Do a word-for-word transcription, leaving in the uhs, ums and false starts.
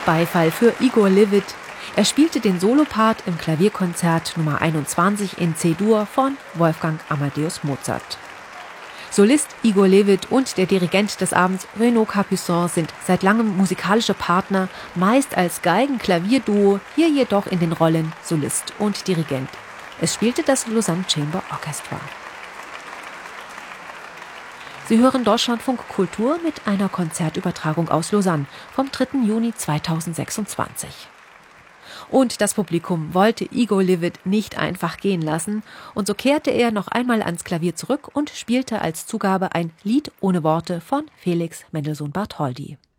Beifall für Igor Levit. Er spielte den Solopart im Klavierkonzert Nummer einundzwanzig in C-Dur von Wolfgang Amadeus Mozart. Solist Igor Levit und der Dirigent des Abends Renaud Capuçon sind seit langem musikalische Partner, meist als Geigen-Klavier-Duo, hier jedoch in den Rollen Solist und Dirigent. Es spielte das Lausanne Chamber Orchestra. Sie hören Deutschlandfunk Kultur mit einer Konzertübertragung aus Lausanne vom dritten Juni zweitausendsechsundzwanzig. Und das Publikum wollte Igor Levit nicht einfach gehen lassen, und so kehrte er noch einmal ans Klavier zurück und spielte als Zugabe ein Lied ohne Worte von Felix Mendelssohn Bartholdy.